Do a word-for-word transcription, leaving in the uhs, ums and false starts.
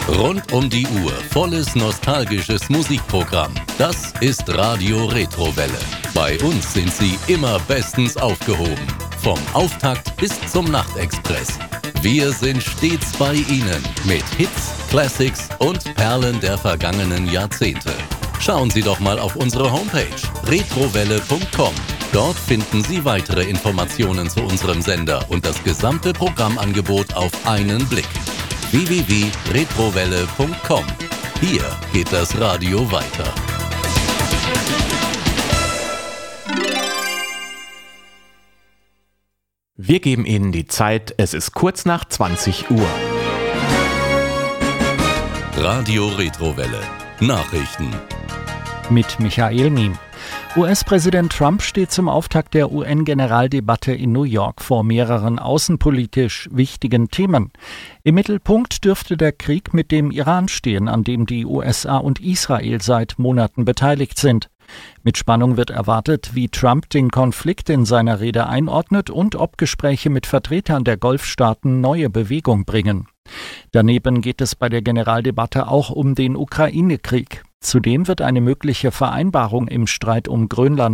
Rund um die Uhr volles nostalgisches Musikprogramm. Das ist Radio Retrowelle. Bei uns sind Sie immer bestens aufgehoben. Vom Auftakt bis zum Nachtexpress. Wir sind stets bei Ihnen mit Hits, Classics und Perlen der vergangenen Jahrzehnte. Schauen Sie doch mal auf unsere Homepage retrowelle punkt com. Dort finden Sie weitere Informationen zu unserem Sender und das gesamte Programmangebot auf einen Blick. w w w punkt retrowelle punkt com. Hier geht das Radio weiter. Wir geben Ihnen die Zeit, es ist kurz nach zwanzig Uhr. Radio Retrowelle. Nachrichten. Mit Michael Miem. U S-Präsident Trump steht zum Auftakt der U N-Generaldebatte in New York vor mehreren außenpolitisch wichtigen Themen. Im Mittelpunkt dürfte der Krieg mit dem Iran stehen, an dem die U S A und Israel seit Monaten beteiligt sind. Mit Spannung wird erwartet, wie Trump den Konflikt in seiner Rede einordnet und ob Gespräche mit Vertretern der Golfstaaten neue Bewegung bringen. Daneben geht es bei der Generaldebatte auch um den Ukraine-Krieg. Zudem wird eine mögliche Vereinbarung im Streit um Grönland